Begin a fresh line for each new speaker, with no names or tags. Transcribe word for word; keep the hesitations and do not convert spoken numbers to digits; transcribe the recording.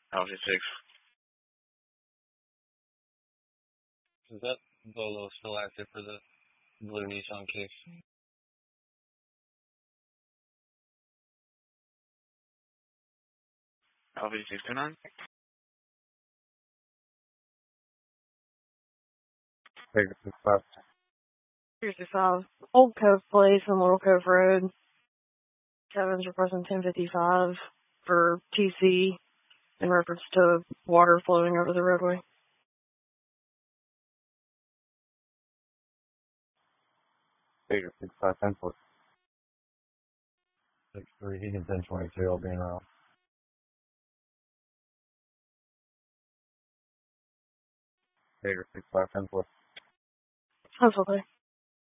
Alpha six.
Is that Bolo still active for the blue Nissan Kicks?
Alpha six two nine.
Take six five.
Here's your five. Old Cove Place on Little Cove Road. Kevin's requesting ten fifty-five for T C in reference to water flowing over the roadway.
Take six five ten foot. Six three. He can ten twenty two. I'll be in around. Take six five ten foot.
That's okay.